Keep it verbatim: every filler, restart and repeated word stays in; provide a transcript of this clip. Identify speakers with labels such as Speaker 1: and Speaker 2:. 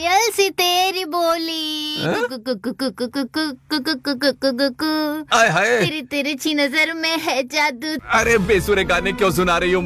Speaker 1: कोयल सी तेरी बोली,
Speaker 2: आय हाय,
Speaker 1: तेरी तेरी छी नजर में है जादू।
Speaker 2: अरे बेसुरे गाने क्यों सुना रही हो